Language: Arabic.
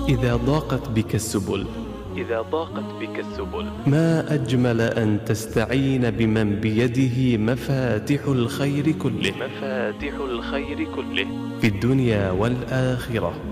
إذا ضاقت بك السبل إذا ضاقت بك السبل ما أجمل أن تستعين بمن بيده مفاتح الخير كله مفاتح الخير كله في الدنيا والآخرة.